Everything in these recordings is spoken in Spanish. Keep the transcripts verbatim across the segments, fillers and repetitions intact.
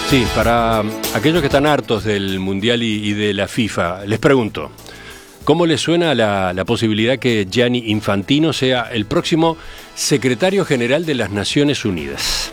Sí, para aquellos que están hartos del Mundial y, y de la FIFA, les pregunto, ¿cómo les suena la, la posibilidad que Gianni Infantino sea el próximo secretario general de las Naciones Unidas?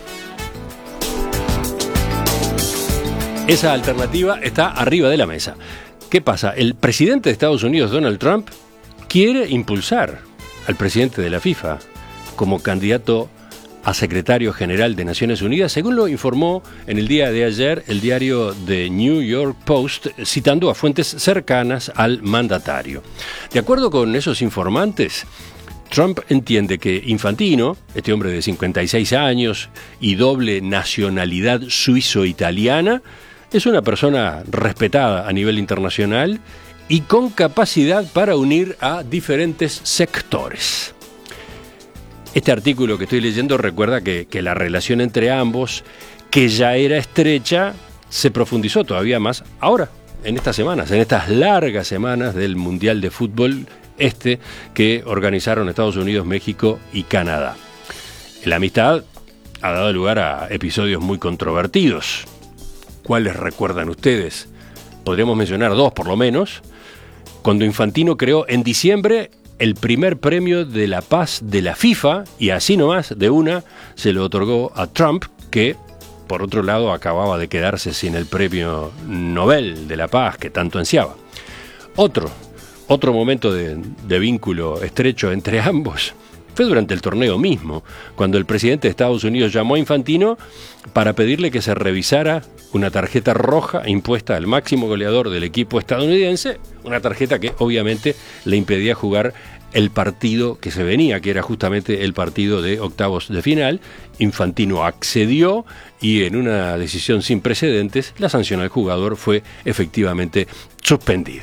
Esa alternativa está arriba de la mesa. ¿Qué pasa? El presidente de Estados Unidos, Donald Trump, quiere impulsar al presidente de la FIFA como candidato a secretario general de Naciones Unidas, según lo informó en el día de ayer el diario The New York Post, citando a fuentes cercanas al mandatario. De acuerdo con esos informantes, Trump entiende que Infantino, este hombre de cincuenta y seis años y doble nacionalidad suizo-italiana, es una persona respetada a nivel internacional y con capacidad para unir a diferentes sectores. Este artículo que estoy leyendo recuerda que, que la relación entre ambos, que ya era estrecha, se profundizó todavía más ahora, en estas semanas, en estas largas semanas del Mundial de Fútbol este que organizaron Estados Unidos, México y Canadá. La amistad ha dado lugar a episodios muy controvertidos. ¿Cuáles recuerdan ustedes? Podríamos mencionar dos por lo menos. Cuando Infantino creó en diciembre el primer premio de la paz de la FIFA, y así nomás, de una, se lo otorgó a Trump, que, por otro lado, acababa de quedarse sin el premio Nobel de la Paz que tanto ansiaba. Otro, otro momento de, de vínculo estrecho entre ambos fue durante el torneo mismo, cuando el presidente de Estados Unidos llamó a Infantino para pedirle que se revisara una tarjeta roja impuesta al máximo goleador del equipo estadounidense, una tarjeta que obviamente le impedía jugar el partido que se venía, que era justamente el partido de octavos de final. Infantino accedió y en una decisión sin precedentes, la sanción al jugador fue efectivamente suspendida.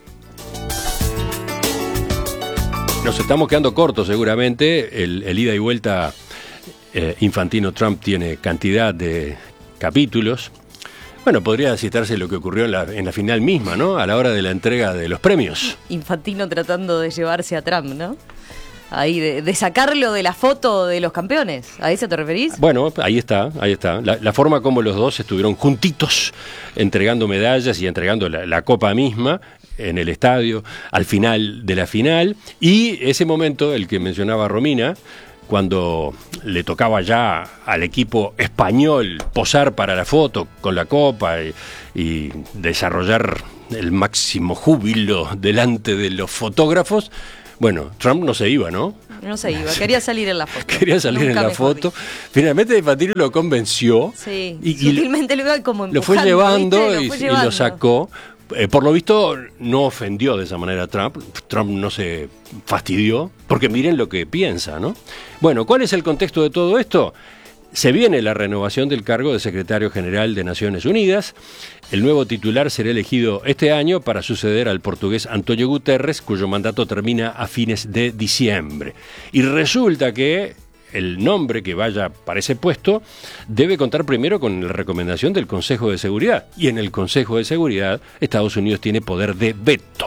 Nos estamos quedando cortos seguramente, el, el ida y vuelta eh, Infantino-Trump tiene cantidad de capítulos. Bueno, podría citarse lo que ocurrió en la, en la final misma, ¿no? A la hora de la entrega de los premios. Infantino tratando de llevarse a Trump, ¿no? Ahí, de, de sacarlo de la foto de los campeones. ¿A eso te referís? Bueno, ahí está, ahí está. La, la forma como los dos estuvieron juntitos, entregando medallas y entregando la, la copa misma en el estadio, al final de la final. Y ese momento, el que mencionaba Romina, cuando le tocaba ya al equipo español posar para la foto con la copa y, y desarrollar el máximo júbilo delante de los fotógrafos, bueno, Trump no se iba, ¿no? No se iba, quería salir en la foto. Quería salir Nunca en la foto. Dicho. Finalmente Infantino lo convenció. Sí, y, sutilmente y lo iba como lo fue llevando, lo y, fue y llevando lo sacó. Eh, por lo visto no ofendió de esa manera a Trump. Trump no se fastidió, porque miren lo que piensa, ¿no? Bueno, ¿cuál es el contexto de todo esto? Se viene la renovación del cargo de secretario general de Naciones Unidas. El nuevo titular será elegido este año para suceder al portugués António Guterres, cuyo mandato termina a fines de diciembre. Y resulta que el nombre que vaya para ese puesto debe contar primero con la recomendación del Consejo de Seguridad. Y en el Consejo de Seguridad, Estados Unidos tiene poder de veto.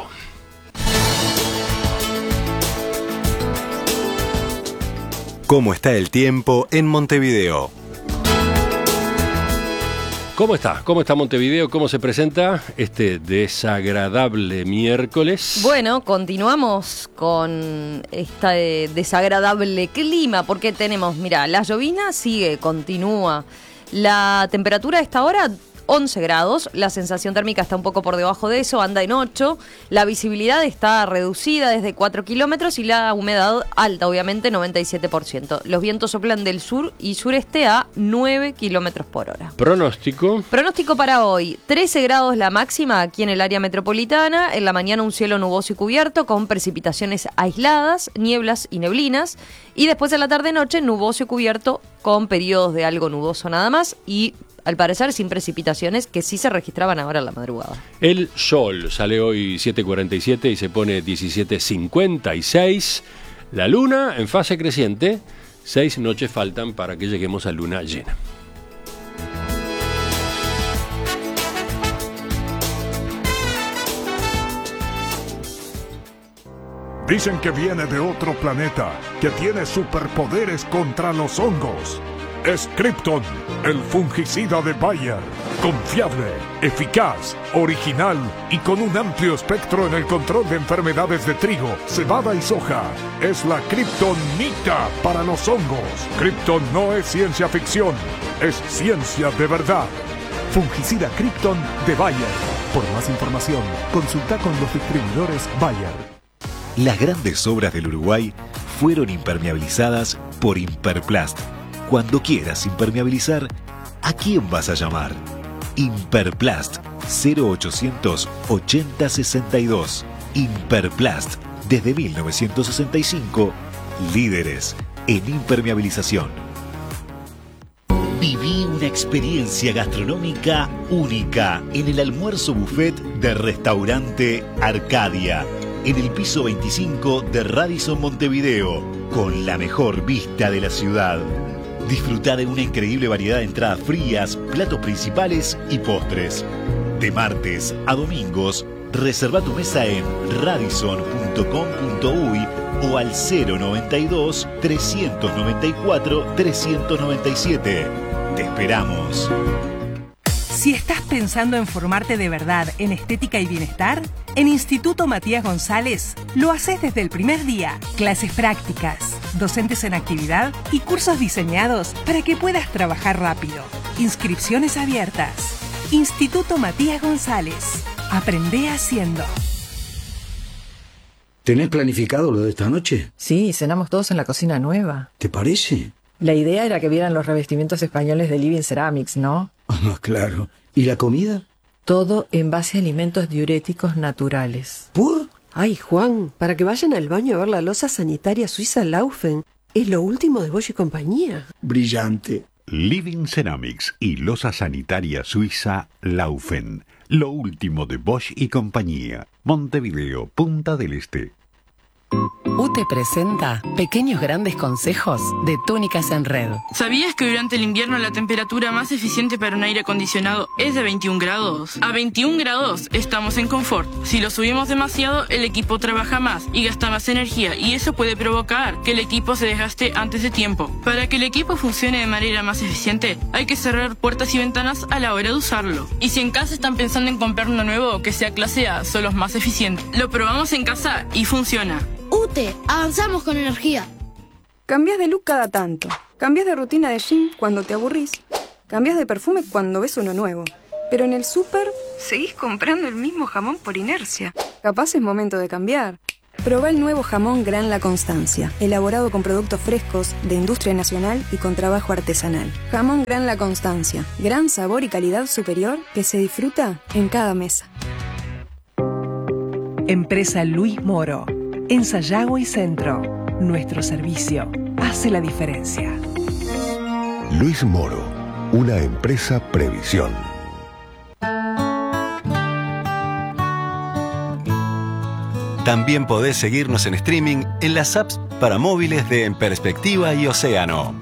¿Cómo está el tiempo en Montevideo? ¿Cómo está? ¿Cómo está Montevideo? ¿Cómo se presenta este desagradable miércoles? Bueno, continuamos con este desagradable clima, porque tenemos, mira, la llovina sigue, continúa. La temperatura a esta hora, once grados, la sensación térmica está un poco por debajo de eso, anda en ocho, la visibilidad está reducida desde cuatro kilómetros y la humedad alta, obviamente, noventa y siete por ciento. Los vientos soplan del sur y sureste a nueve kilómetros por hora. Pronóstico. Pronóstico para hoy, trece grados la máxima aquí en el área metropolitana, en la mañana un cielo nuboso y cubierto con precipitaciones aisladas, nieblas y neblinas, y después de la tarde-noche nuboso y cubierto con periodos de algo nuboso nada más y al parecer sin precipitaciones que sí se registraban ahora en la madrugada. El sol sale hoy siete cuarenta y siete y se pone diecisiete cincuenta y seis. La luna en fase creciente. Seis noches faltan para que lleguemos a luna llena. Dicen que viene de otro planeta, que tiene superpoderes contra los hongos. Es Krypton, el fungicida de Bayer. Confiable, eficaz, original y con un amplio espectro en el control de enfermedades de trigo, cebada y soja. Es la kriptonita para los hongos. Krypton no es ciencia ficción, es ciencia de verdad. Fungicida Krypton de Bayer. Por más información, consulta con los distribuidores Bayer. Las grandes obras del Uruguay fueron impermeabilizadas por Imperplast. Cuando quieras impermeabilizar, ¿a quién vas a llamar? Imperplast, cero ochocientos ochenta sesenta y dos. Imperplast, desde mil novecientos sesenta y cinco, líderes en impermeabilización. Viví una experiencia gastronómica única en el almuerzo buffet de Restaurante Arcadia, en el piso veinticinco de Radisson Montevideo, con la mejor vista de la ciudad. Disfruta de una increíble variedad de entradas frías, platos principales y postres. De martes a domingos, reserva tu mesa en radisson punto com punto uy o al cero noventa y dos, trescientos noventa y cuatro, trescientos noventa y siete. Te esperamos. Si estás pensando en formarte de verdad en estética y bienestar, en Instituto Matías González lo haces desde el primer día. Clases prácticas, docentes en actividad y cursos diseñados para que puedas trabajar rápido. Inscripciones abiertas. Instituto Matías González. Aprende haciendo. ¿Tenés planificado lo de esta noche? Sí, cenamos todos en la cocina nueva. ¿Te parece? La idea era que vieran los revestimientos españoles de Living Ceramics, ¿no? Ah, claro. ¿Y la comida? Todo en base a alimentos diuréticos naturales. ¿Por? Ay, Juan, para que vayan al baño a ver la loza sanitaria suiza Laufen. Es lo último de Bosch y compañía. Brillante. Living Ceramics y loza sanitaria suiza Laufen. Lo último de Bosch y compañía. Montevideo, Punta del Este. U T E presenta Pequeños Grandes Consejos de Túnicas en Red. ¿Sabías que durante el invierno la temperatura más eficiente para un aire acondicionado es de veintiún grados? A veintiún grados estamos en confort. Si lo subimos demasiado, el equipo trabaja más y gasta más energía, y eso puede provocar que el equipo se desgaste antes de tiempo. Para que el equipo funcione de manera más eficiente, hay que cerrar puertas y ventanas a la hora de usarlo. Y si en casa están pensando en comprar uno nuevo que sea clase A, son los más eficientes. Lo probamos en casa y funciona. U T E, avanzamos con energía. Cambias de look cada tanto. Cambias de rutina de gym cuando te aburrís. Cambias de perfume cuando ves uno nuevo. Pero en el súper seguís comprando el mismo jamón por inercia. Capaz es momento de cambiar. Probá el nuevo jamón Gran La Constancia, elaborado con productos frescos, de industria nacional y con trabajo artesanal. Jamón Gran La Constancia, gran sabor y calidad superior que se disfruta en cada mesa. Empresa Luis Moro. En Sayago y Centro, nuestro servicio hace la diferencia. Luis Moro, una empresa Previsión. También podés seguirnos en streaming en las apps para móviles de En Perspectiva y Océano.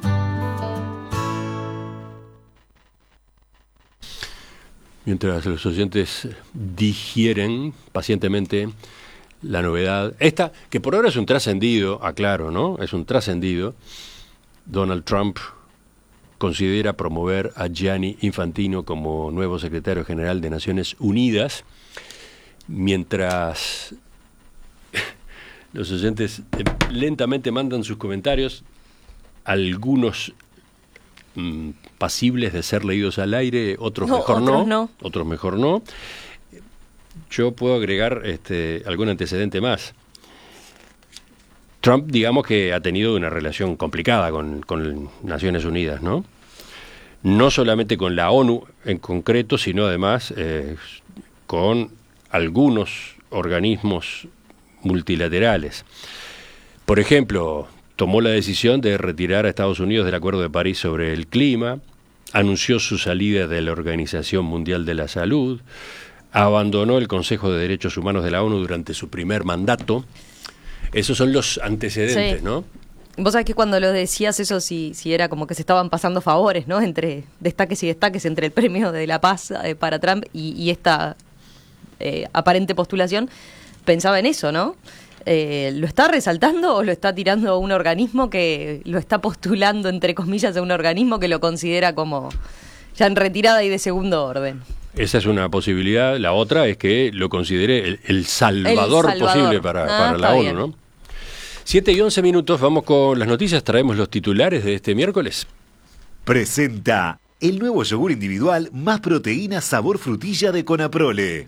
Mientras los oyentes digieren pacientemente la novedad, esta, que por ahora es un trascendido, aclaro, ¿no? Es un trascendido. Donald Trump considera promover a Gianni Infantino como nuevo secretario general de Naciones Unidas, mientras los oyentes lentamente mandan sus comentarios, algunos mmm, pasibles de ser leídos al aire, otros no, mejor otros no, no, otros mejor no. Yo puedo agregar este, algún antecedente más. Trump, digamos que ha tenido una relación complicada con, con Naciones Unidas, ¿no? No solamente con la ONU en concreto, sino además eh, con algunos organismos multilaterales. Por ejemplo, tomó la decisión de retirar a Estados Unidos del Acuerdo de París sobre el clima, anunció su salida de la Organización Mundial de la Salud, abandonó el Consejo de Derechos Humanos de la ONU durante su primer mandato. Esos son los antecedentes, sí, ¿no? Vos sabés que cuando lo decías eso, sí, sí era como que se estaban pasando favores, ¿no? Entre destaques y destaques, entre el premio de la paz eh, para Trump y, y esta eh, aparente postulación. Pensaba en eso, ¿no? Eh, ¿Lo está resaltando o lo está tirando a un organismo que lo está postulando, entre comillas, a un organismo que lo considera como ya en retirada y de segundo orden. Esa es una posibilidad. La otra es que lo considere el, el, salvador, el salvador posible para, ah, para la ONU, ¿no? siete y once minutos, vamos con las noticias, traemos los titulares de este miércoles. Presenta el nuevo yogur individual más proteína sabor frutilla de Conaprole.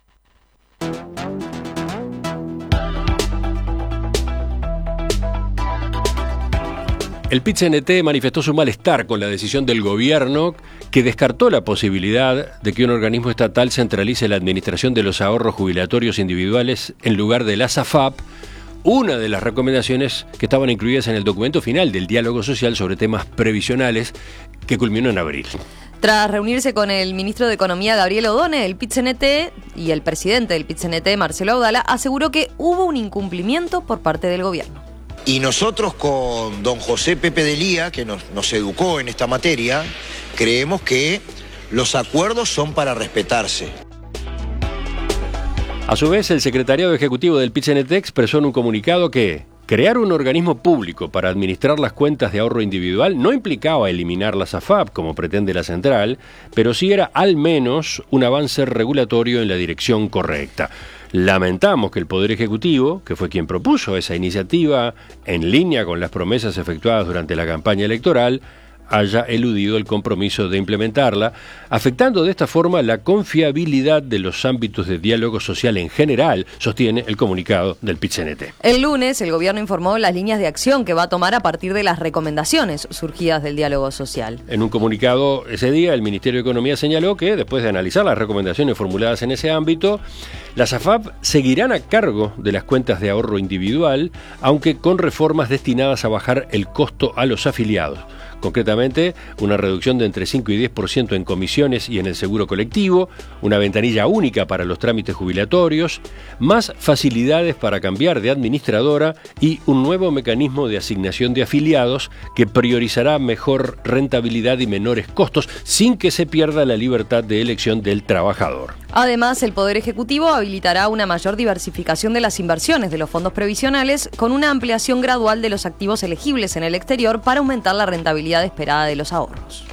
El Pit-C N T manifestó su malestar con la decisión del gobierno que descartó la posibilidad de que un organismo estatal centralice la administración de los ahorros jubilatorios individuales en lugar de la SAFAP, una de las recomendaciones que estaban incluidas en el documento final del diálogo social sobre temas previsionales que culminó en abril. Tras reunirse con el ministro de Economía, Gabriel Odone, el Pit-C N T y el presidente del Pit-C N T, Marcelo Audala, aseguró que hubo un incumplimiento por parte del gobierno. Y nosotros con don José Pepe Delía, que nos, nos educó en esta materia, creemos que los acuerdos son para respetarse. A su vez, el secretariado ejecutivo del Pit-C N T expresó en un comunicado que crear un organismo público para administrar las cuentas de ahorro individual no implicaba eliminar la SAFAP, como pretende la central, pero sí era al menos un avance regulatorio en la dirección correcta. Lamentamos que el Poder Ejecutivo, que fue quien propuso esa iniciativa en línea con las promesas efectuadas durante la campaña electoral, haya eludido el compromiso de implementarla, afectando de esta forma la confiabilidad de los ámbitos de diálogo social en general, sostiene el comunicado del Pit-C N T. El lunes, el gobierno informó las líneas de acción que va a tomar a partir de las recomendaciones surgidas del diálogo social. En un comunicado ese día, el Ministerio de Economía señaló que, después de analizar las recomendaciones formuladas en ese ámbito, las AFAP seguirán a cargo de las cuentas de ahorro individual, aunque con reformas destinadas a bajar el costo a los afiliados. Concretamente, una reducción de entre cinco y diez por ciento en comisiones y en el seguro colectivo, una ventanilla única para los trámites jubilatorios, más facilidades para cambiar de administradora y un nuevo mecanismo de asignación de afiliados que priorizará mejor rentabilidad y menores costos sin que se pierda la libertad de elección del trabajador. Además, el Poder Ejecutivo habilitará una mayor diversificación de las inversiones de los fondos previsionales con una ampliación gradual de los activos elegibles en el exterior para aumentar la rentabilidad esperada de los ahorros.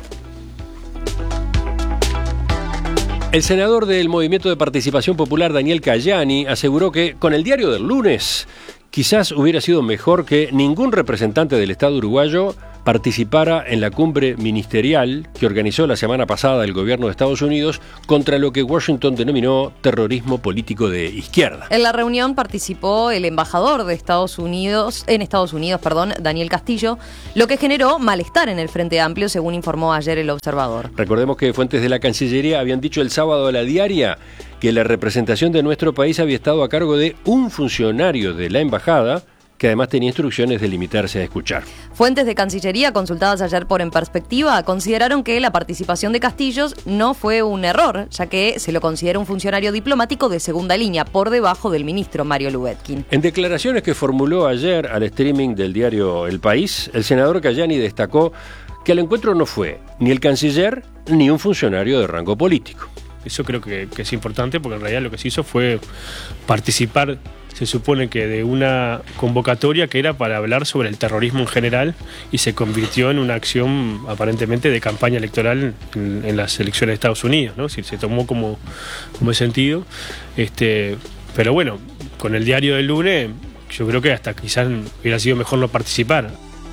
El senador del Movimiento de Participación Popular, Daniel Cayani, aseguró que con el diario del lunes quizás hubiera sido mejor que ningún representante del Estado uruguayo participara en la cumbre ministerial que organizó la semana pasada el gobierno de Estados Unidos contra lo que Washington denominó terrorismo político de izquierda. En la reunión participó el embajador de Estados Unidos, en Estados Unidos, perdón, Daniel Castillo, lo que generó malestar en el Frente Amplio, según informó ayer el Observador. Recordemos que fuentes de la Cancillería habían dicho el sábado a La Diaria que la representación de nuestro país había estado a cargo de un funcionario de la embajada, que además tenía instrucciones de limitarse a escuchar. Fuentes de Cancillería consultadas ayer por En Perspectiva consideraron que la participación de Castillos no fue un error, ya que se lo considera un funcionario diplomático de segunda línea, por debajo del ministro Mario Lubetkin. En declaraciones que formuló ayer al streaming del diario El País, el senador Cayani destacó que al encuentro no fue ni el canciller ni un funcionario de rango político. Eso creo que, que es importante porque en realidad lo que se hizo fue participar, se supone que de una convocatoria que era para hablar sobre el terrorismo en general y se convirtió en una acción aparentemente de campaña electoral en, en las elecciones de Estados Unidos, ¿no? Si se tomó como, como ese sentido. Este, pero bueno, con el diario del lunes yo creo que hasta quizás hubiera sido mejor no participar.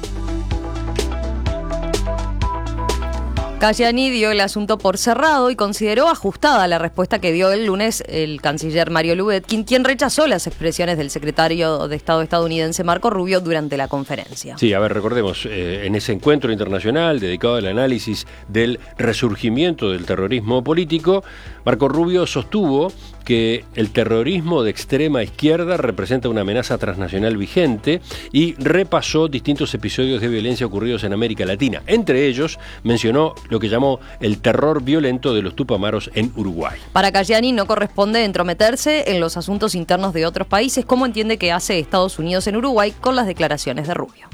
Cayani dio el asunto por cerrado y consideró ajustada la respuesta que dio el lunes el canciller Mario Lubetkin, quien rechazó las expresiones del secretario de Estado estadounidense Marco Rubio durante la conferencia. Sí, a ver, recordemos, eh, en ese encuentro internacional dedicado al análisis del resurgimiento del terrorismo político, Marco Rubio sostuvo que el terrorismo de extrema izquierda representa una amenaza transnacional vigente y repasó distintos episodios de violencia ocurridos en América Latina. Entre ellos, mencionó lo que llamó el terror violento de los tupamaros en Uruguay. Para Cayani no corresponde entrometerse en los asuntos internos de otros países, como entiende que hace Estados Unidos en Uruguay con las declaraciones de Rubio.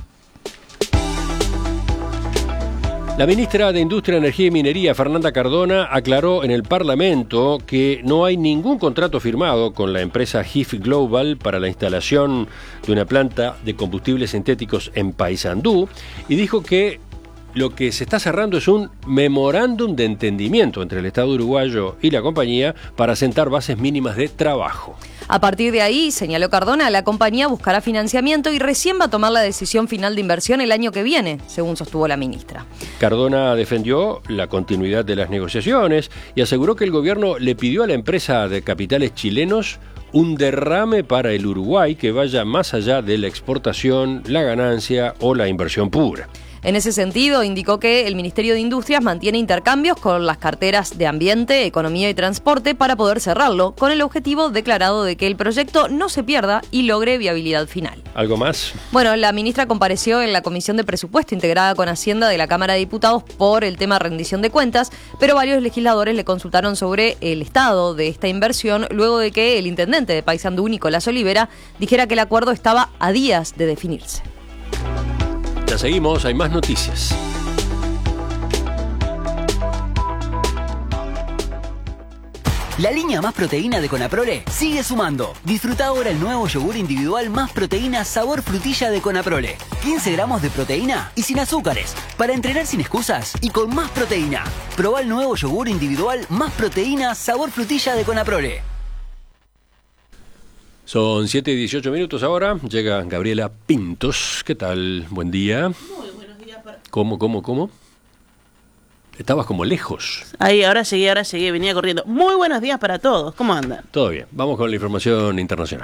La ministra de Industria, Energía y Minería, Fernanda Cardona, aclaró en el Parlamento que no hay ningún contrato firmado con la empresa G I F Global para la instalación de una planta de combustibles sintéticos en Paysandú y dijo que lo que se está cerrando es un memorándum de entendimiento entre el Estado uruguayo y la compañía para sentar bases mínimas de trabajo. A partir de ahí, señaló Cardona, la compañía buscará financiamiento y recién va a tomar la decisión final de inversión el año que viene, según sostuvo la ministra. Cardona defendió la continuidad de las negociaciones y aseguró que el gobierno le pidió a la empresa de capitales chilenos un derrame para el Uruguay que vaya más allá de la exportación, la ganancia o la inversión pura. En ese sentido, indicó que el Ministerio de Industrias mantiene intercambios con las carteras de Ambiente, Economía y Transporte para poder cerrarlo, con el objetivo declarado de que el proyecto no se pierda y logre viabilidad final. ¿Algo más? Bueno, la ministra compareció en la Comisión de Presupuesto integrada con Hacienda de la Cámara de Diputados por el tema rendición de cuentas, pero varios legisladores le consultaron sobre el estado de esta inversión luego de que el intendente de Paysandú, Nicolás Olivera, dijera que el acuerdo estaba a días de definirse. Ya seguimos, hay más noticias. La línea Más Proteína de Conaprole sigue sumando. Disfruta ahora el nuevo yogur individual Más Proteína sabor frutilla de Conaprole. quince gramos de proteína y sin azúcares. Para entrenar sin excusas y con más proteína. Probá el nuevo yogur individual Más Proteína sabor frutilla de Conaprole. Son siete y dieciocho minutos ahora. Llega Gabriela Pintos. ¿Qué tal? Buen día. Muy buenos días. Para... ¿Cómo, cómo, cómo? Estabas como lejos. Ahí, ahora llegué, ahora llegué, venía corriendo. Muy buenos días para todos. ¿Cómo andan? Todo bien. Vamos con la información internacional.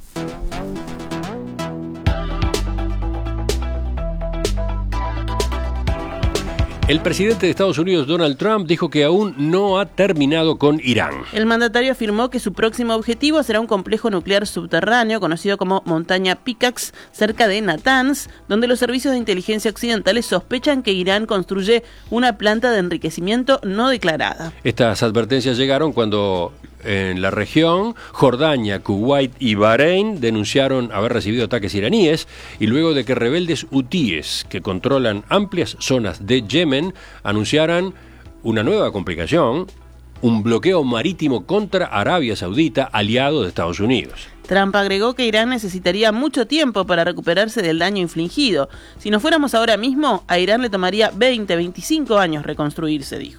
El presidente de Estados Unidos, Donald Trump, dijo que aún no ha terminado con Irán. El mandatario afirmó que su próximo objetivo será un complejo nuclear subterráneo conocido como Montaña Pickaxe, cerca de Natanz, donde los servicios de inteligencia occidentales sospechan que Irán construye una planta de enriquecimiento no declarada. Estas advertencias llegaron cuando en la región, Jordania, Kuwait y Bahrein denunciaron haber recibido ataques iraníes y luego de que rebeldes hutíes que controlan amplias zonas de Yemen anunciaran una nueva complicación, un bloqueo marítimo contra Arabia Saudita, aliado de Estados Unidos. Trump agregó que Irán necesitaría mucho tiempo para recuperarse del daño infligido. Si nos fuéramos ahora mismo, a Irán le tomaría veinte, veinticinco años reconstruirse, dijo.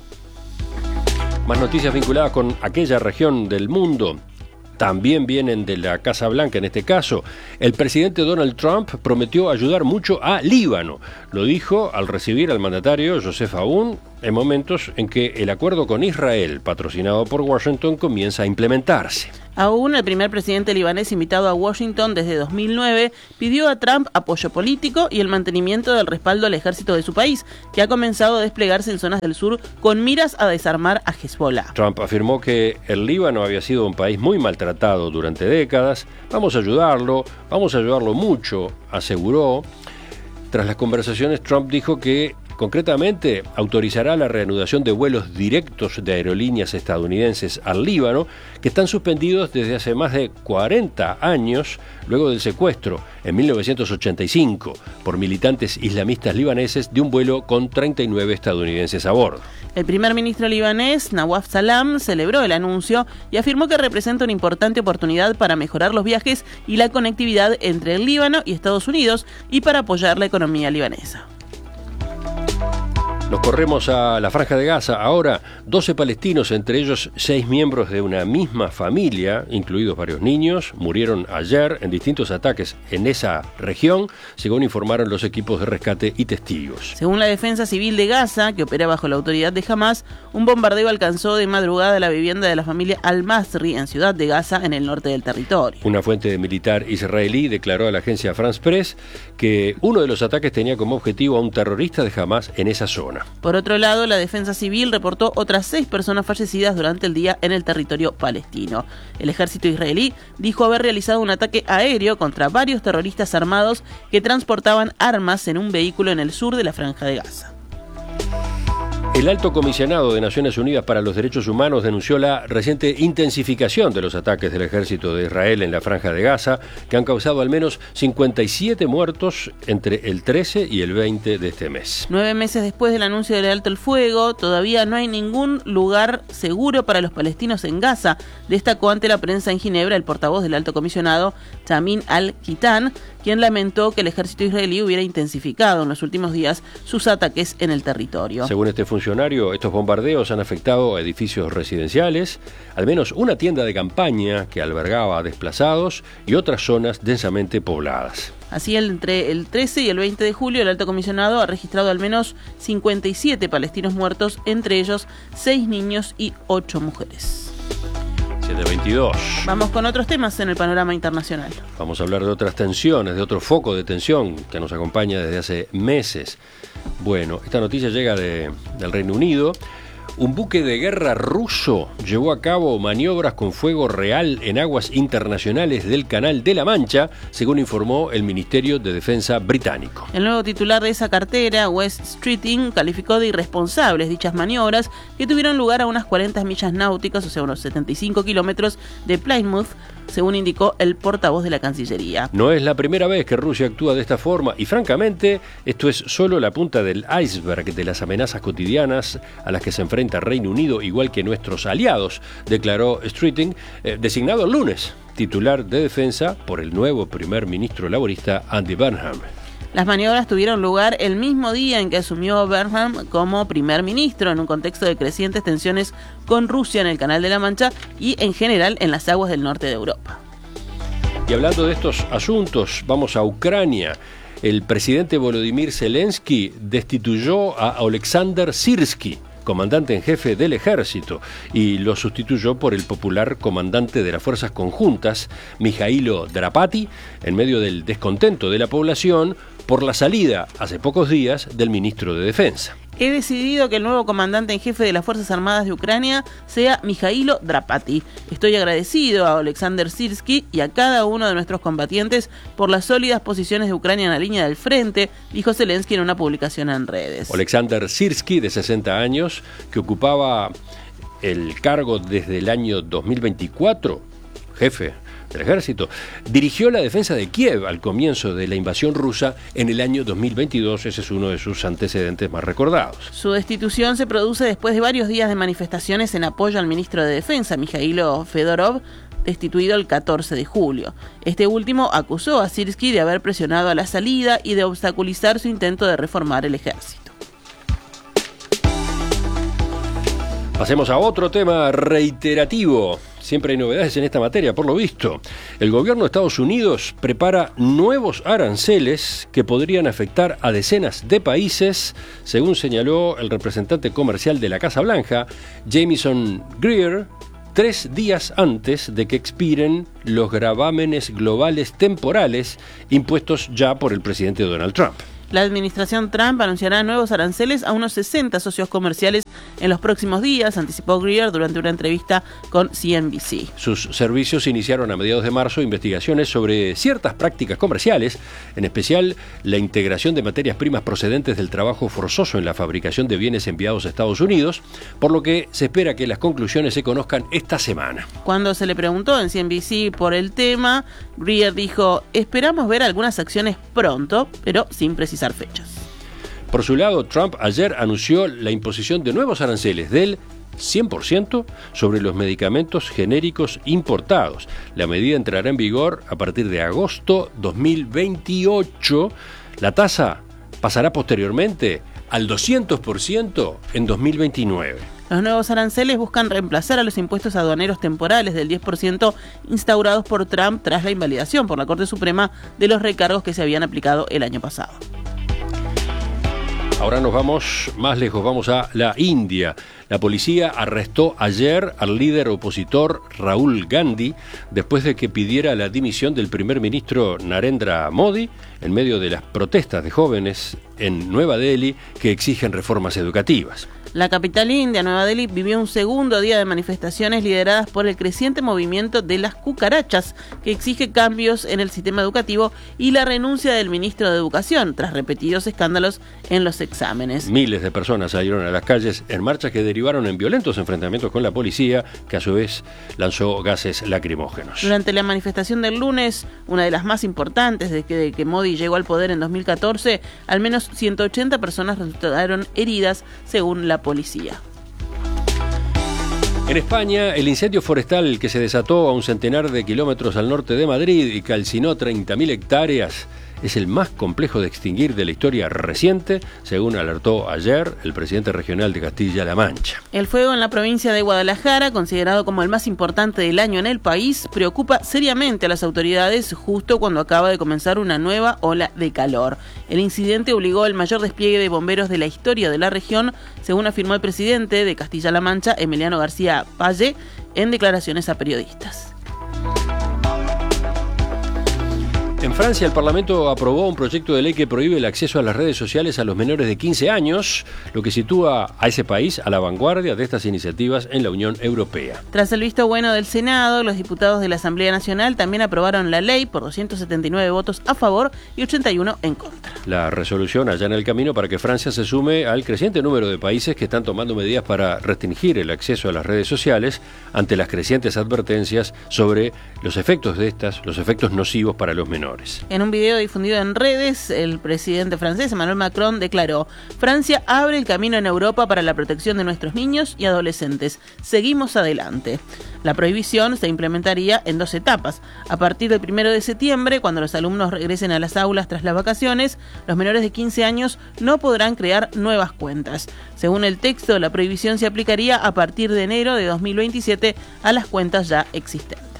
Más noticias vinculadas con aquella región del mundo. También vienen de la Casa Blanca en este caso. El presidente Donald Trump prometió ayudar mucho a Líbano. Lo dijo al recibir al mandatario Joseph Aoun en momentos en que el acuerdo con Israel, patrocinado por Washington, comienza a implementarse. Aún el primer presidente libanés invitado a Washington desde dos mil nueve pidió a Trump apoyo político y el mantenimiento del respaldo al ejército de su país, que ha comenzado a desplegarse en zonas del sur con miras a desarmar a Hezbollah. Trump afirmó que el Líbano había sido un país muy maltratado durante décadas. Vamos a ayudarlo, vamos a ayudarlo mucho, aseguró. Tras las conversaciones, Trump dijo que concretamente autorizará la reanudación de vuelos directos de aerolíneas estadounidenses al Líbano, que están suspendidos desde hace más de cuarenta años, luego del secuestro en mil novecientos ochenta y cinco por militantes islamistas libaneses de un vuelo con treinta y nueve estadounidenses a bordo. El primer ministro libanés, Nawaf Salam, celebró el anuncio y afirmó que representa una importante oportunidad para mejorar los viajes y la conectividad entre el Líbano y Estados Unidos y para apoyar la economía libanesa. Nos corremos a la Franja de Gaza. Ahora, doce palestinos, entre ellos seis miembros de una misma familia, incluidos varios niños, murieron ayer en distintos ataques en esa región, según informaron los equipos de rescate y testigos. Según la Defensa Civil de Gaza, que opera bajo la autoridad de Hamas, un bombardeo alcanzó de madrugada la vivienda de la familia Al-Masri en Ciudad de Gaza, en el norte del territorio. Una fuente militar israelí declaró a la agencia France Press que uno de los ataques tenía como objetivo a un terrorista de Hamas en esa zona. Por otro lado, la Defensa Civil reportó otras seis personas fallecidas durante el día en el territorio palestino. El ejército israelí dijo haber realizado un ataque aéreo contra varios terroristas armados que transportaban armas en un vehículo en el sur de la Franja de Gaza. El Alto Comisionado de Naciones Unidas para los Derechos Humanos denunció la reciente intensificación de los ataques del ejército de Israel en la Franja de Gaza, que han causado al menos cincuenta y siete muertos entre el trece y el veinte de este mes. Nueve meses después del anuncio del alto el fuego, todavía no hay ningún lugar seguro para los palestinos en Gaza, destacó ante la prensa en Ginebra el portavoz del Alto Comisionado, Tamim al-Qitan, quien lamentó que el ejército israelí hubiera intensificado en los últimos días sus ataques en el territorio. Según este funcionario, estos bombardeos han afectado a edificios residenciales, al menos una tienda de campaña que albergaba a desplazados y otras zonas densamente pobladas. Así, entre el trece y el veinte de julio, el Alto Comisionado ha registrado al menos cincuenta y siete palestinos muertos, entre ellos seis niños y ocho mujeres. siete veintidós. Vamos con otros temas en el panorama internacional. Vamos a hablar de otras tensiones, de otro foco de tensión que nos acompaña desde hace meses. Bueno, esta noticia llega de, del Reino Unido. Un buque de guerra ruso llevó a cabo maniobras con fuego real en aguas internacionales del Canal de la Mancha, según informó el Ministerio de Defensa británico. El nuevo titular de esa cartera, West Streeting, calificó de irresponsables dichas maniobras que tuvieron lugar a unas cuarenta millas náuticas, o sea, unos setenta y cinco kilómetros de Plymouth, según indicó el portavoz de la Cancillería. No es la primera vez que Rusia actúa de esta forma y, francamente, esto es solo la punta del iceberg de las amenazas cotidianas a las que se enfrenta Reino Unido, igual que nuestros aliados, declaró Streeting, eh, designado el lunes titular de defensa por el nuevo primer ministro laborista Andy Burnham. Las maniobras tuvieron lugar el mismo día en que asumió Burnham como primer ministro, en un contexto de crecientes tensiones con Rusia en el Canal de la Mancha y en general en las aguas del norte de Europa. Y hablando de estos asuntos, vamos a Ucrania. El presidente Volodymyr Zelensky destituyó a Oleksandr Syrskyi, comandante en jefe del ejército, y lo sustituyó por el popular comandante de las fuerzas conjuntas, Mijailo Drapati, en medio del descontento de la población por la salida hace pocos días del ministro de Defensa. He decidido que el nuevo comandante en jefe de las Fuerzas Armadas de Ucrania sea Mijailo Drapati. Estoy agradecido a Oleksandr Syrskyi y a cada uno de nuestros combatientes por las sólidas posiciones de Ucrania en la línea del frente, dijo Zelensky en una publicación en redes. Oleksandr Syrskyi, de sesenta años, que ocupaba el cargo desde el año dos mil veinticuatro, jefe del ejército, dirigió la defensa de Kiev al comienzo de la invasión rusa en el año dos mil veintidós. Ese es uno de sus antecedentes más recordados. Su destitución se produce después de varios días de manifestaciones en apoyo al ministro de Defensa, Mijailo Fedorov, destituido el catorce de julio. Este último acusó a Syrskyi de haber presionado a la salida y de obstaculizar su intento de reformar el ejército. Pasemos a otro tema reiterativo. Siempre hay novedades en esta materia, por lo visto. El gobierno de Estados Unidos prepara nuevos aranceles que podrían afectar a decenas de países, según señaló el representante comercial de la Casa Blanca, Jamieson Greer, tres días antes de que expiren los gravámenes globales temporales impuestos ya por el presidente Donald Trump. La administración Trump anunciará nuevos aranceles a unos sesenta socios comerciales en los próximos días, anticipó Greer durante una entrevista con C N B C. Sus servicios iniciaron a mediados de marzo investigaciones sobre ciertas prácticas comerciales, en especial la integración de materias primas procedentes del trabajo forzoso en la fabricación de bienes enviados a Estados Unidos, por lo que se espera que las conclusiones se conozcan esta semana. Cuando se le preguntó en C N B C por el tema, Greer dijo: esperamos ver algunas acciones pronto, pero sin precisar fechas. Por su lado, Trump ayer anunció la imposición de nuevos aranceles del cien por ciento sobre los medicamentos genéricos importados. La medida entrará en vigor a partir de agosto dos mil veintiocho. La tasa pasará posteriormente al doscientos por ciento en dos mil veintinueve. Los nuevos aranceles buscan reemplazar a los impuestos aduaneros temporales del diez por ciento instaurados por Trump tras la invalidación por la Corte Suprema de los recargos que se habían aplicado el año pasado. Ahora nos vamos más lejos, vamos a la India. La policía arrestó ayer al líder opositor Rahul Gandhi después de que pidiera la dimisión del primer ministro Narendra Modi en medio de las protestas de jóvenes en Nueva Delhi que exigen reformas educativas. La capital india, Nueva Delhi, vivió un segundo día de manifestaciones lideradas por el creciente movimiento de las cucarachas, que exige cambios en el sistema educativo y la renuncia del ministro de Educación, tras repetidos escándalos en los exámenes. Miles de personas salieron a las calles en marchas que derivaron en violentos enfrentamientos con la policía, que a su vez lanzó gases lacrimógenos. Durante la manifestación del lunes, una de las más importantes desde que, de que Modi llegó al poder en dos mil catorce, al menos ciento ochenta personas resultaron heridas, según la policía. En España, el incendio forestal que se desató a un centenar de kilómetros al norte de Madrid y calcinó treinta mil hectáreas es el más complejo de extinguir de la historia reciente, según alertó ayer el presidente regional de Castilla-La Mancha. El fuego en la provincia de Guadalajara, considerado como el más importante del año en el país, preocupa seriamente a las autoridades justo cuando acaba de comenzar una nueva ola de calor. El incidente obligó al mayor despliegue de bomberos de la historia de la región, según afirmó el presidente de Castilla-La Mancha, Emiliano García Palle, en declaraciones a periodistas. En Francia, el Parlamento aprobó un proyecto de ley que prohíbe el acceso a las redes sociales a los menores de quince años, lo que sitúa a ese país a la vanguardia de estas iniciativas en la Unión Europea. Tras el visto bueno del Senado, los diputados de la Asamblea Nacional también aprobaron la ley por doscientos setenta y nueve votos a favor y ochenta y uno en contra. La resolución allana el camino para que Francia se sume al creciente número de países que están tomando medidas para restringir el acceso a las redes sociales ante las crecientes advertencias sobre los efectos de estas, los efectos nocivos para los menores. En un video difundido en redes, el presidente francés Emmanuel Macron declaró: Francia abre el camino en Europa para la protección de nuestros niños y adolescentes. Seguimos adelante. La prohibición se implementaría en dos etapas. A partir del primero de septiembre, cuando los alumnos regresen a las aulas tras las vacaciones, los menores de quince años no podrán crear nuevas cuentas. Según el texto, la prohibición se aplicaría a partir de enero de dos mil veintisiete a las cuentas ya existentes.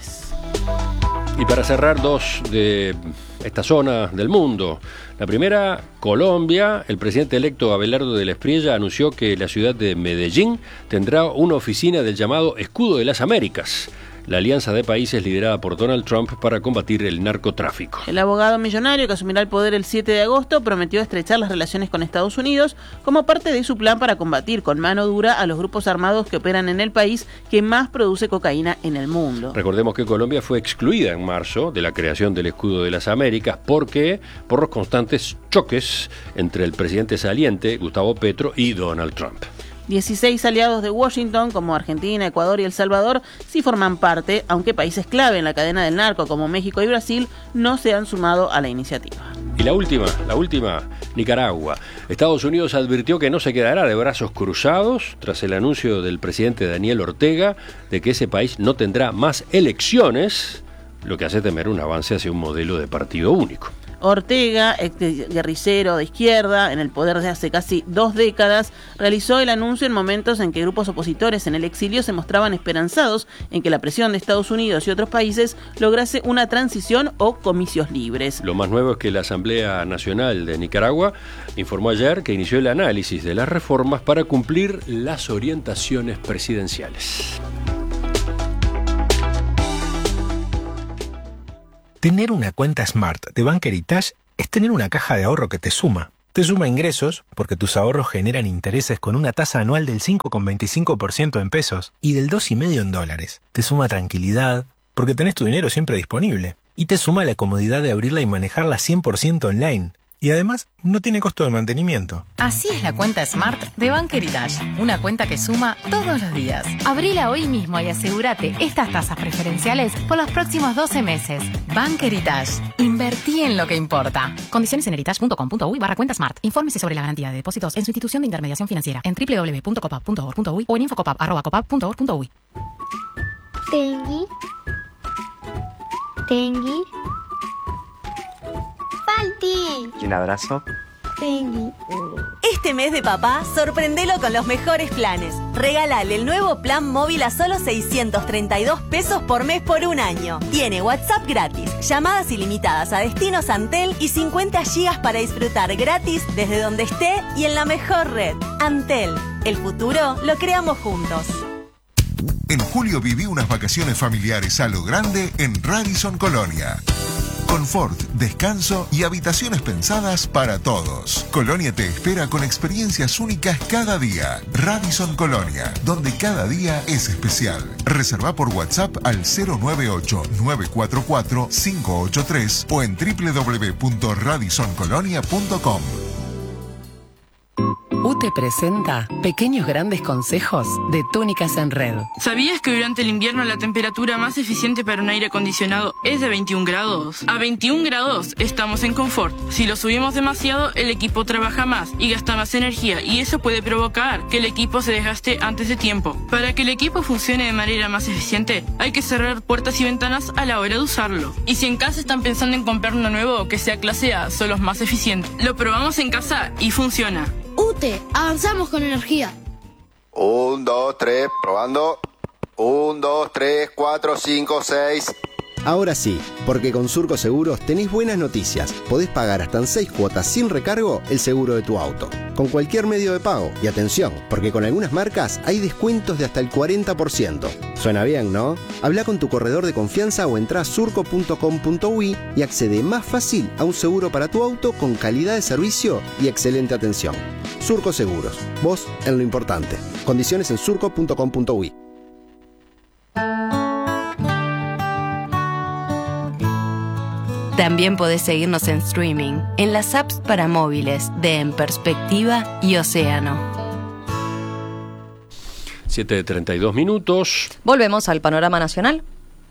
Y para cerrar, dos de esta zona del mundo. La primera, Colombia. El presidente electo Abelardo de la Espriella anunció que la ciudad de Medellín tendrá una oficina del llamado Escudo de las Américas, la alianza de países liderada por Donald Trump para combatir el narcotráfico. El abogado millonario que asumirá el poder el siete de agosto prometió estrechar las relaciones con Estados Unidos como parte de su plan para combatir con mano dura a los grupos armados que operan en el país que más produce cocaína en el mundo. Recordemos que Colombia fue excluida en marzo de la creación del Escudo de las Américas porque por los constantes choques entre el presidente saliente, Gustavo Petro, y Donald Trump. dieciséis aliados de Washington, como Argentina, Ecuador y El Salvador, sí forman parte, aunque países clave en la cadena del narco, como México y Brasil, no se han sumado a la iniciativa. Y la última, la última, Nicaragua. Estados Unidos advirtió que no se quedará de brazos cruzados tras el anuncio del presidente Daniel Ortega de que ese país no tendrá más elecciones, lo que hace temer un avance hacia un modelo de partido único. Ortega, ex guerrillero de izquierda, en el poder de hace casi dos décadas, realizó el anuncio en momentos en que grupos opositores en el exilio se mostraban esperanzados en que la presión de Estados Unidos y otros países lograse una transición o comicios libres. Lo más nuevo es que la Asamblea Nacional de Nicaragua informó ayer que inició el análisis de las reformas para cumplir las orientaciones presidenciales. Tener una cuenta Smart de Bank Heritage es tener una caja de ahorro que te suma. Te suma ingresos, porque tus ahorros generan intereses con una tasa anual del cinco coma veinticinco por ciento en pesos y del dos coma cinco por ciento en dólares. Te suma tranquilidad, porque tenés tu dinero siempre disponible. Y te suma la comodidad de abrirla y manejarla cien por ciento online. Y además, no tiene costo de mantenimiento. Así es la cuenta Smart de Bank Heritage. Una cuenta que suma todos los días. Abrila hoy mismo y asegúrate estas tasas preferenciales por los próximos doce meses. Bank Heritage. Invertí en lo que importa. Condiciones en heritage.com.uy barra cuenta Smart. Infórmese sobre la garantía de depósitos en su institución de intermediación financiera en doble u doble u doble u punto copap punto org punto uy o en infocopap arroba copap punto org punto uy. Tengui. Tengui. Falti. ¿Y un abrazo? Tengui. Este mes de papá, sorprendelo con los mejores planes. Regálale el nuevo plan móvil a solo seiscientos treinta y dos pesos por mes por un año. Tiene WhatsApp gratis, llamadas ilimitadas a destinos Antel y cincuenta gigas para disfrutar gratis desde donde esté y en la mejor red. Antel, el futuro lo creamos juntos. En julio viví unas vacaciones familiares a lo grande en Radisson Colonia. Confort, descanso y habitaciones pensadas para todos. Colonia te espera con experiencias únicas cada día. Radisson Colonia, donde cada día es especial. Reserva por WhatsApp al cero nueve ocho nueve cuatro cuatro cinco ocho tres o en doble u doble u doble u punto radisson colonia punto com. U T E presenta Pequeños Grandes Consejos de Túnicas en Red. ¿Sabías que durante el invierno la temperatura más eficiente para un aire acondicionado es de veintiún grados? A veintiún grados estamos en confort. Si lo subimos demasiado, el equipo trabaja más y gasta más energía, y eso puede provocar que el equipo se desgaste antes de tiempo. Para que el equipo funcione de manera más eficiente, hay que cerrar puertas y ventanas a la hora de usarlo. Y si en casa están pensando en comprar uno nuevo que sea clase A, son los más eficientes. Lo probamos en casa y funciona. U T E, avanzamos con energía. Un, dos, tres, probando. Un, dos, tres, cuatro, cinco, seis. Ahora sí, porque con Surco Seguros tenés buenas noticias. Podés pagar hasta en seis cuotas sin recargo el seguro de tu auto, con cualquier medio de pago. Y atención, porque con algunas marcas hay descuentos de hasta el cuarenta por ciento. Suena bien, ¿no? Habla con tu corredor de confianza o entrá a surco punto com punto uy y accede más fácil a un seguro para tu auto con calidad de servicio y excelente atención. Surco Seguros, vos en lo importante. Condiciones en surco punto com punto uy. También podés seguirnos en streaming, en las apps para móviles de En Perspectiva y Océano. siete de treinta y dos minutos. Volvemos al panorama nacional.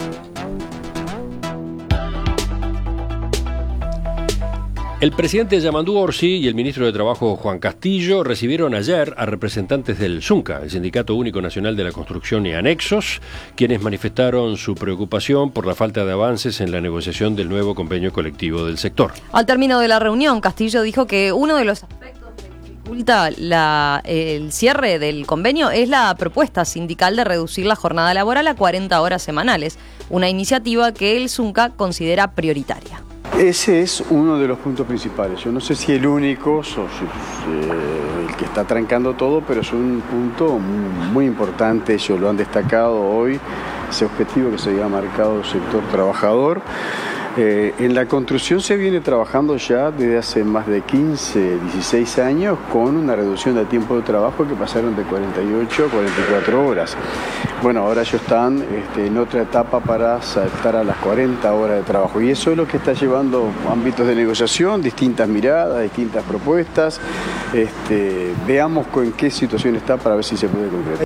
El presidente Yamandú Orsi y el ministro de Trabajo Juan Castillo recibieron ayer a representantes del ZUNCA, el Sindicato Único Nacional de la Construcción y Anexos, quienes manifestaron su preocupación por la falta de avances en la negociación del nuevo convenio colectivo del sector. Al término de la reunión, Castillo dijo que uno de los aspectos que dificulta la, el cierre del convenio es la propuesta sindical de reducir la jornada laboral a cuarenta horas semanales, una iniciativa que el ZUNCA considera prioritaria. Ese es uno de los puntos principales. Yo no sé si el único, o si, eh, el que está trancando todo, pero es un punto muy importante. Ellos lo han destacado hoy, ese objetivo que se había marcado el sector trabajador. Eh, en la construcción se viene trabajando ya desde hace más de quince, dieciséis años con una reducción de tiempo de trabajo que pasaron de cuarenta y ocho a cuarenta y cuatro horas. Bueno, ahora ellos están este, en otra etapa para saltar a las cuarenta horas de trabajo, y eso es lo que está llevando ámbitos de negociación, distintas miradas, distintas propuestas. Este, veamos en qué situación está para ver si se puede concretar.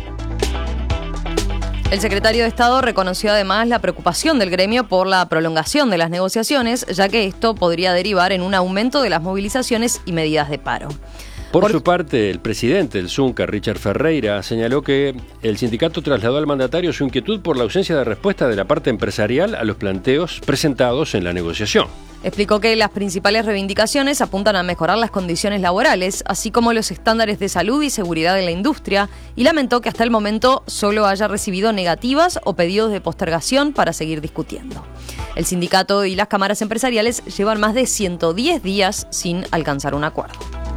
El secretario de Estado reconoció además la preocupación del gremio por la prolongación de las negociaciones, ya que esto podría derivar en un aumento de las movilizaciones y medidas de paro. Por, por su parte, el presidente del ZUNCA, Richard Ferreira, señaló que el sindicato trasladó al mandatario su inquietud por la ausencia de respuesta de la parte empresarial a los planteos presentados en la negociación. Explicó que las principales reivindicaciones apuntan a mejorar las condiciones laborales, así como los estándares de salud y seguridad de la industria, y lamentó que hasta el momento solo haya recibido negativas o pedidos de postergación para seguir discutiendo. El sindicato y las cámaras empresariales llevan más de ciento diez días sin alcanzar un acuerdo.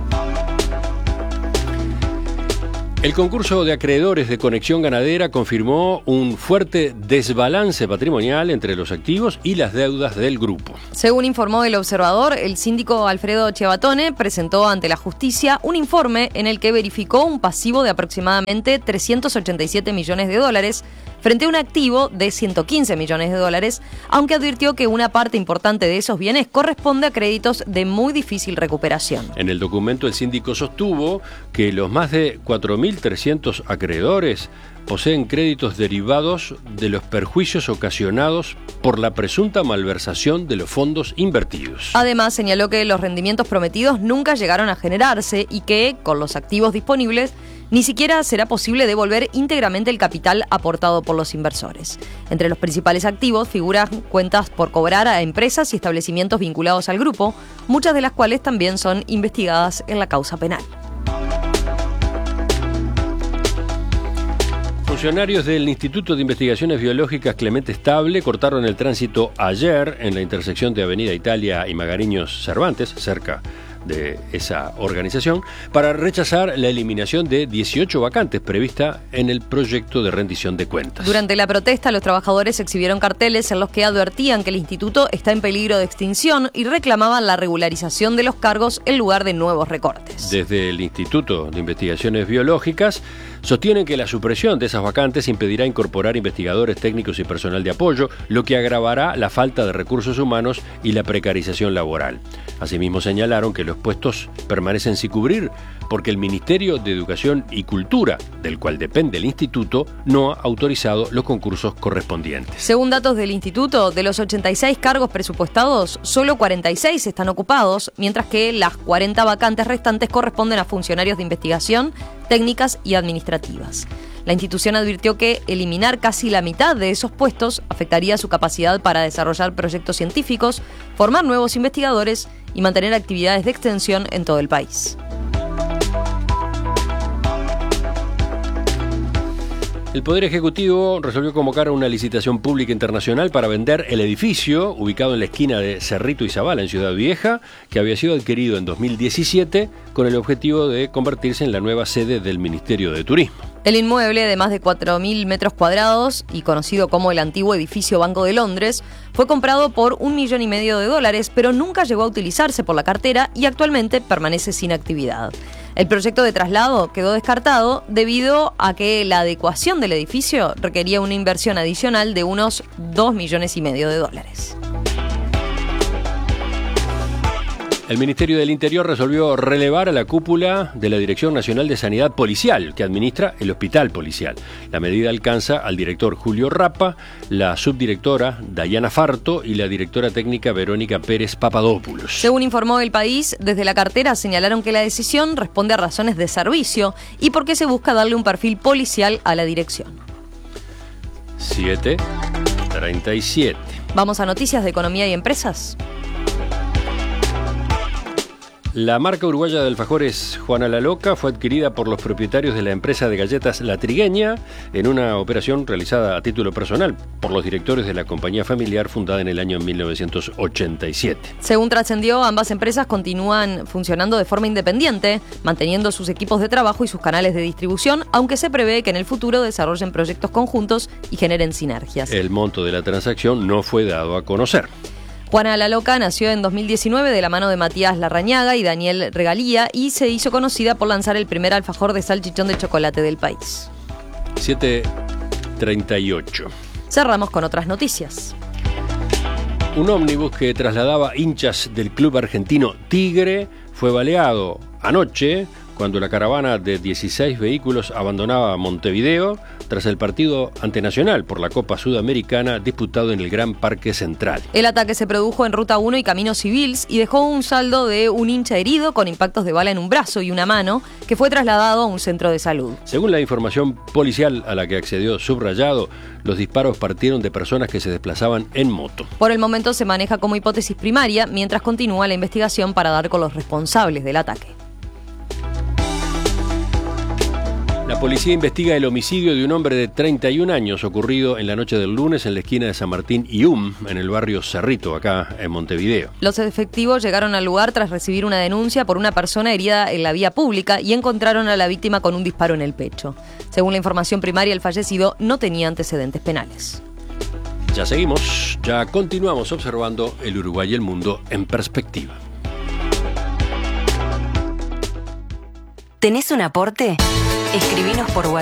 El concurso de acreedores de Conexión Ganadera confirmó un fuerte desbalance patrimonial entre los activos y las deudas del grupo. Según informó El Observador, el síndico Alfredo Chevatone presentó ante la justicia un informe en el que verificó un pasivo de aproximadamente trescientos ochenta y siete millones de dólares frente a un activo de ciento quince millones de dólares, aunque advirtió que una parte importante de esos bienes corresponde a créditos de muy difícil recuperación. En el documento el síndico sostuvo que los más de cuatro mil trescientos acreedores poseen créditos derivados de los perjuicios ocasionados por la presunta malversación de los fondos invertidos. Además, señaló que los rendimientos prometidos nunca llegaron a generarse y que, con los activos disponibles, ni siquiera será posible devolver íntegramente el capital aportado por los inversores. Entre los principales activos figuran cuentas por cobrar a empresas y establecimientos vinculados al grupo, muchas de las cuales también son investigadas en la causa penal. Funcionarios del Instituto de Investigaciones Biológicas Clemente Estable cortaron el tránsito ayer en la intersección de Avenida Italia y Magariños Cervantes, cerca de esa organización, para rechazar la eliminación de dieciocho vacantes prevista en el proyecto de rendición de cuentas. Durante la protesta, los trabajadores exhibieron carteles en los que advertían que el instituto está en peligro de extinción y reclamaban la regularización de los cargos en lugar de nuevos recortes. Desde el Instituto de Investigaciones Biológicas sostienen que la supresión de esas vacantes impedirá incorporar investigadores técnicos y personal de apoyo, lo que agravará la falta de recursos humanos y la precarización laboral. Asimismo señalaron que los puestos permanecen sin cubrir porque el Ministerio de Educación y Cultura, del cual depende el instituto, no ha autorizado los concursos correspondientes. Según datos del instituto, de los ochenta y seis cargos presupuestados, solo cuarenta y seis están ocupados, mientras que las cuarenta vacantes restantes corresponden a funcionarios de investigación, técnicas y administrativas. La institución advirtió que eliminar casi la mitad de esos puestos afectaría su capacidad para desarrollar proyectos científicos, formar nuevos investigadores y mantener actividades de extensión en todo el país. El Poder Ejecutivo resolvió convocar a una licitación pública internacional para vender el edificio ubicado en la esquina de Cerrito y Zabala, en Ciudad Vieja, que había sido adquirido en dos mil diecisiete con el objetivo de convertirse en la nueva sede del Ministerio de Turismo. El inmueble, de más de cuatro mil metros cuadrados y conocido como el antiguo edificio Banco de Londres, fue comprado por un millón y medio de dólares, pero nunca llegó a utilizarse por la cartera y actualmente permanece sin actividad. El proyecto de traslado quedó descartado debido a que la adecuación del edificio requería una inversión adicional de unos dos millones y medio de dólares. El Ministerio del Interior resolvió relevar a la cúpula de la Dirección Nacional de Sanidad Policial, que administra el Hospital Policial. La medida alcanza al director Julio Rapa, la subdirectora Dayana Farto y la directora técnica Verónica Pérez Papadopoulos. Según informó El País, desde la cartera señalaron que la decisión responde a razones de servicio y porque se busca darle un perfil policial a la dirección. siete treinta y siete. Vamos a noticias de economía y empresas. La marca uruguaya de alfajores Juana la Loca fue adquirida por los propietarios de la empresa de galletas La Trigueña en una operación realizada a título personal por los directores de la compañía familiar fundada en el año mil novecientos ochenta y siete. Según trascendió, ambas empresas continúan funcionando de forma independiente, manteniendo sus equipos de trabajo y sus canales de distribución, aunque se prevé que en el futuro desarrollen proyectos conjuntos y generen sinergias. El monto de la transacción no fue dado a conocer. Juana la Loca nació en dos mil diecinueve de la mano de Matías Larrañaga y Daniel Regalía y se hizo conocida por lanzar el primer alfajor de salchichón de chocolate del país. siete treinta y ocho. Cerramos con otras noticias. Un ómnibus que trasladaba hinchas del club argentino Tigre fue baleado anoche cuando la caravana de dieciséis vehículos abandonaba Montevideo tras el partido ante Nacional por la Copa Sudamericana disputado en el Gran Parque Central. El ataque se produjo en Ruta uno y Caminos Civils y dejó un saldo de un hincha herido con impactos de bala en un brazo y una mano que fue trasladado a un centro de salud. Según la información policial a la que accedió Subrayado, los disparos partieron de personas que se desplazaban en moto. Por el momento se maneja como hipótesis primaria mientras continúa la investigación para dar con los responsables del ataque. La policía investiga el homicidio de un hombre de treinta y un años ocurrido en la noche del lunes en la esquina de San Martín y U M, en el barrio Cerrito, acá en Montevideo. Los efectivos llegaron al lugar tras recibir una denuncia por una persona herida en la vía pública y encontraron a la víctima con un disparo en el pecho. Según la información primaria, el fallecido no tenía antecedentes penales. Ya seguimos, ya continuamos observando el Uruguay y el mundo en perspectiva. ¿Tenés un aporte? Escribinos por WhatsApp.